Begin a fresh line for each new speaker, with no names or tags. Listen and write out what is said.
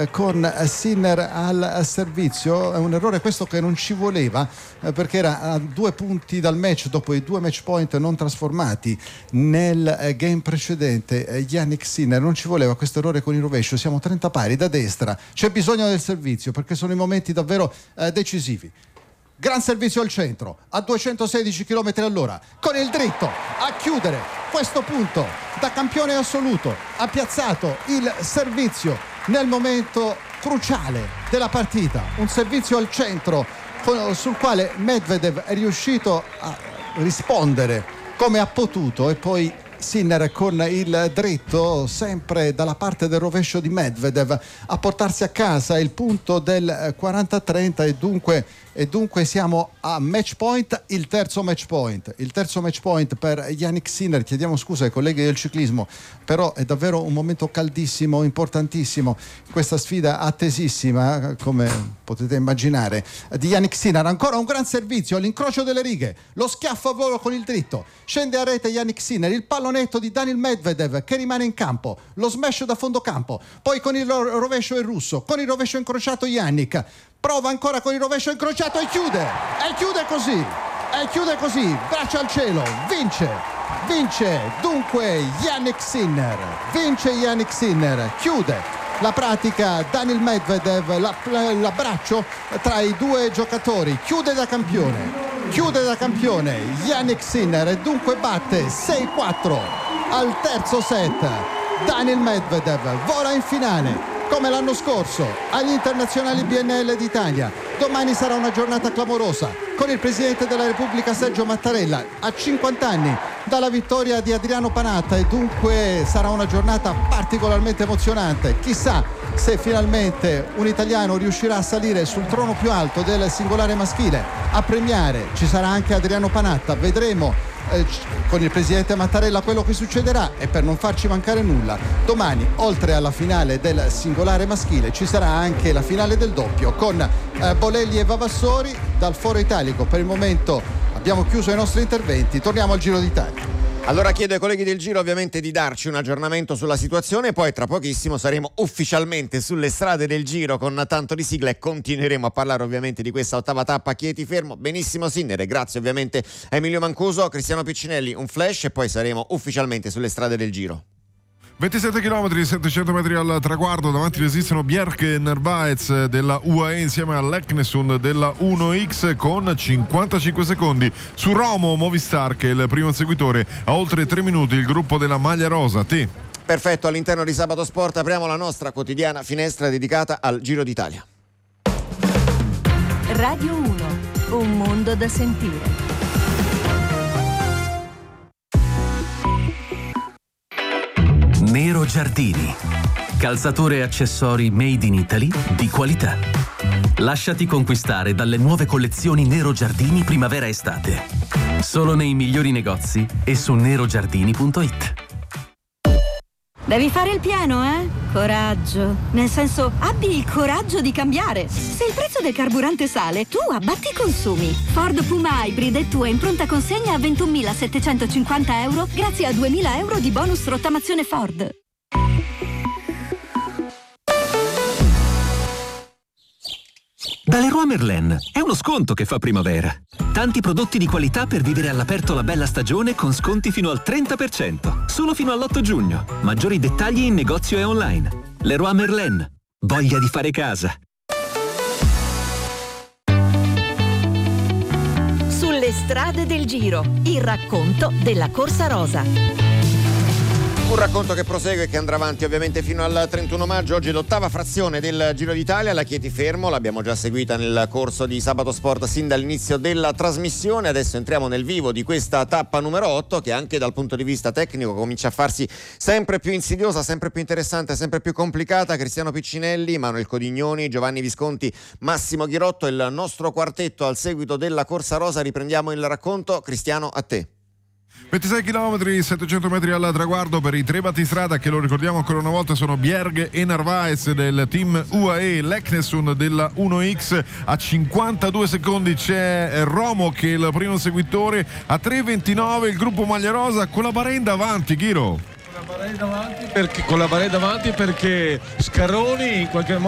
con Sinner al servizio. È un errore questo che non ci voleva, perché era a 2 punti dal match dopo i 2 match point non trasformati nel game precedente. Jannik Sinner, non ci voleva questo errore con il rovescio. Siamo 30 pari da destra, c'è bisogno del servizio perché sono i momenti davvero decisivi. Gran servizio al centro a 216 km all'ora con il dritto a chiudere questo punto. Da campione assoluto ha piazzato il servizio nel momento cruciale della partita, un servizio al centro sul quale Medvedev è riuscito a rispondere come ha potuto, e poi Sinner con il dritto sempre dalla parte del rovescio di Medvedev a portarsi a casa il punto del 40-30 e dunque siamo a match point, il terzo match point per Jannik Sinner. Chiediamo scusa ai colleghi del ciclismo, però è davvero un momento caldissimo, importantissimo, questa sfida attesissima, come potete immaginare, di Jannik Sinner. Ancora un gran servizio all'incrocio delle righe, lo schiaffo a volo con il dritto, scende a rete Jannik Sinner, il pallonetto di Daniil Medvedev che rimane in campo, lo smash da fondo campo, poi con il rovescio il russo, con il rovescio incrociato Jannik, prova ancora con il rovescio incrociato e chiude così, braccia al cielo, vince dunque Jannik Sinner, chiude la pratica Daniil Medvedev, l'abbraccio tra i due giocatori, chiude da campione Jannik Sinner, e dunque batte 6-4 al terzo set. Daniil Medvedev vola in finale come l'anno scorso agli internazionali BNL d'Italia. Domani sarà una giornata clamorosa con il Presidente della Repubblica Sergio Mattarella a 50 anni dalla vittoria di Adriano Panatta, e dunque sarà una giornata particolarmente emozionante. Chissà se finalmente un italiano riuscirà a salire sul trono più alto del singolare maschile a premiare. Ci sarà anche Adriano Panatta, vedremo con il Presidente Mattarella quello che succederà. E per non farci mancare nulla, domani oltre alla finale del singolare maschile ci sarà anche la finale del doppio con Bolelli e Vavassori dal Foro Italico. Per il momento abbiamo chiuso i nostri interventi, torniamo al Giro d'Italia.
Allora chiedo ai colleghi del Giro ovviamente di darci un aggiornamento sulla situazione, e poi tra pochissimo saremo ufficialmente sulle strade del Giro con tanto di sigla e continueremo a parlare ovviamente di questa ottava tappa. Chieti fermo, benissimo Sinner, grazie ovviamente a Emilio Mancuso, Cristiano Piccinelli, un flash e poi saremo ufficialmente sulle strade del Giro.
27 km, 700 metri al traguardo, davanti esistono Bjerke e Narvaez della UAE insieme a Leknesund della 1X con 55 secondi. Su Romo Movistar, che è il primo seguitore, a oltre 3 minuti il gruppo della maglia rosa.
Perfetto, all'interno di Sabato Sport apriamo la nostra quotidiana finestra dedicata al Giro d'Italia.
Radio 1, un mondo da sentire.
Nero Giardini, calzature e accessori made in Italy di qualità. Lasciati conquistare dalle nuove collezioni Nero Giardini primavera-estate. Solo nei migliori negozi e su nerogiardini.it.
Devi fare il pieno, eh? Coraggio. Nel senso, abbi il coraggio di cambiare. Se il prezzo del carburante sale, tu abbatti i consumi. Ford Puma Hybrid è tua in pronta consegna a 21.750 euro grazie a 2.000 euro di bonus rottamazione Ford.
Da Leroy Merlin è uno sconto che fa primavera. Tanti prodotti di qualità per vivere all'aperto la bella stagione con sconti fino al 30%. Solo fino all'8 giugno. Maggiori dettagli in negozio e online. Leroy Merlin. Voglia di fare casa.
Sulle strade del Giro. Il racconto della Corsa Rosa.
Un racconto che prosegue e che andrà avanti ovviamente fino al 31 maggio. Oggi è l'ottava frazione del Giro d'Italia, la Chieti Fermo, l'abbiamo già seguita nel corso di Sabato Sport sin dall'inizio della trasmissione. Adesso entriamo nel vivo di questa tappa numero 8, che anche dal punto di vista tecnico comincia a farsi sempre più insidiosa, sempre più interessante, sempre più complicata. Cristiano Piccinelli, Manuel Codignoni, Giovanni Visconti, Massimo Ghirotto, il nostro quartetto al seguito della Corsa Rosa. Riprendiamo il racconto. Cristiano, a te.
26 km, 700 metri al traguardo per i tre battistrada, che lo ricordiamo ancora una volta sono Bjerke e Narvaez del team UAE, Leknesund della 1X. A 52 secondi c'è Romo, che è il primo seguitore, a 3:29 il gruppo maglia rosa con la Bahrain davanti. Ghiro,
con la Bahrain davanti perché Scaroni in qualche modo